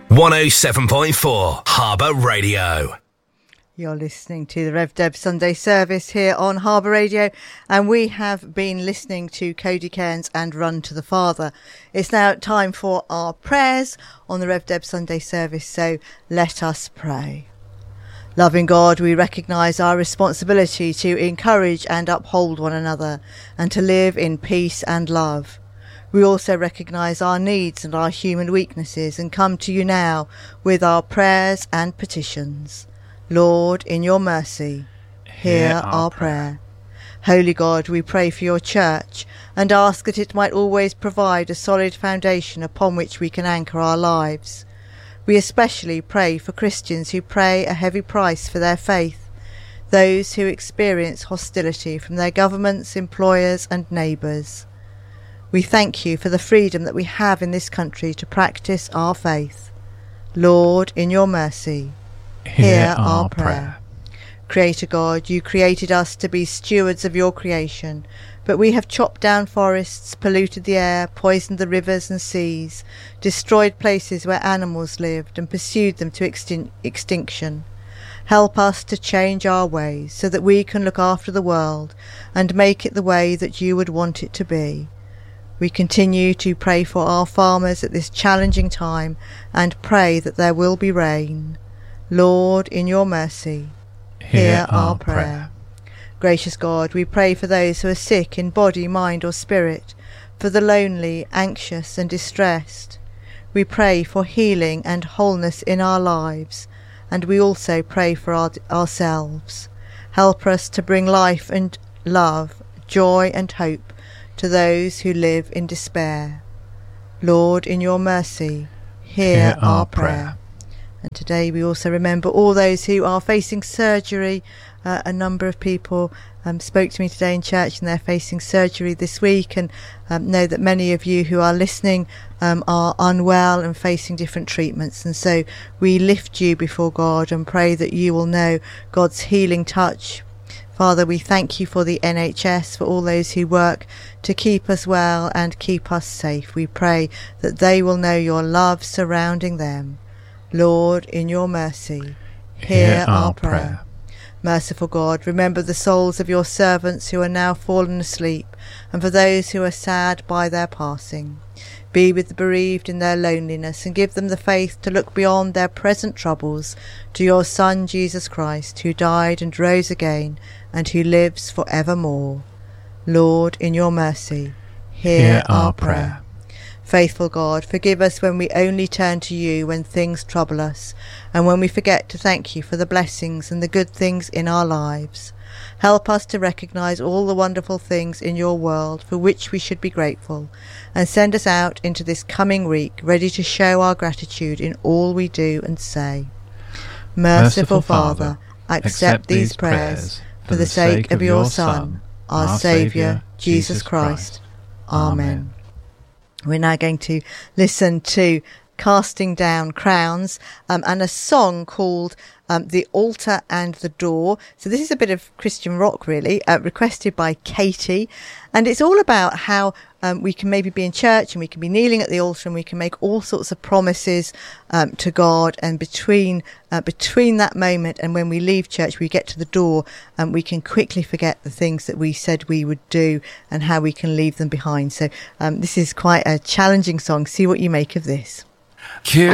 107.4 Harbour Radio. You're listening to the Rev Deb Sunday service here on Harbour Radio, and we have been listening to Cody Cairns and Run to the Father. It's now time for our prayers on the Rev Deb Sunday service, so let us pray. Loving God, we recognise our responsibility to encourage and uphold one another and to live in peace and love. We also recognise our needs and our human weaknesses and come to you now with our prayers and petitions. Lord, in your mercy, hear our prayer. Holy God, we pray for your church and ask that it might always provide a solid foundation upon which we can anchor our lives. We especially pray for Christians who pay a heavy price for their faith, those who experience hostility from their governments, employers and neighbours. We thank you for the freedom that we have in this country to practice our faith. Lord, in your mercy, hear our prayer. Creator God, you created us to be stewards of your creation, but we have chopped down forests, polluted the air, poisoned the rivers and seas, destroyed places where animals lived and pursued them to extinction. Help us to change our ways so that we can look after the world and make it the way that you would want it to be. We continue to pray for our farmers at this challenging time and pray that there will be rain. Lord, in your mercy, hear our prayer. Gracious God, we pray for those who are sick in body, mind or spirit, for the lonely, anxious and distressed. We pray for healing and wholeness in our lives, and we also pray for ourselves. Help us to bring life and love, joy and hope to those who live in despair. Lord, in your mercy, hear our prayer. And today we also remember all those who are facing surgery. A number of people spoke to me today in church and they're facing surgery this week, and know that many of you who are listening are unwell and facing different treatments. And so we lift you before God and pray that you will know God's healing touch. Father, we thank you for the NHS, for all those who work to keep us well and keep us safe. We pray that they will know your love surrounding them. Lord, in your mercy, hear our prayer. Merciful God, remember the souls of your servants who are now fallen asleep, and for those who are sad by their passing. Be with the bereaved in their loneliness, and give them the faith to look beyond their present troubles to your Son, Jesus Christ, who died and rose again, and who lives for evermore. Lord, in your mercy, hear our prayer. Faithful God, forgive us when we only turn to you when things trouble us, and when we forget to thank you for the blessings and the good things in our lives. Help us to recognise all the wonderful things in your world for which we should be grateful, and send us out into this coming week ready to show our gratitude in all we do and say. Merciful Father, accept these prayers for the sake of your Son, our Saviour, Jesus Christ. Amen. We're now going to listen to Casting Down Crowns and a song called The Altar and the Door. So this is a bit of Christian rock, really, requested by Katie. And it's all about how we can maybe be in church and we can be kneeling at the altar and we can make all sorts of promises to God. And between that moment and when we leave church, we get to the door and we can quickly forget the things that we said we would do and how we can leave them behind. So this is quite a challenging song. See what you make of this.